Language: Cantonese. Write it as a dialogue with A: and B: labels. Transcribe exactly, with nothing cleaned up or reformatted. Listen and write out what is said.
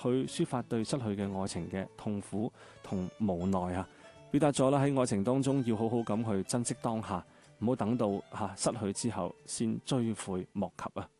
A: 去抒發對失去嘅愛情嘅痛苦同無奈啊，表達咗啦喺愛情當中要好好咁去珍惜當下，唔好等到吓失去之後先追悔莫及啊。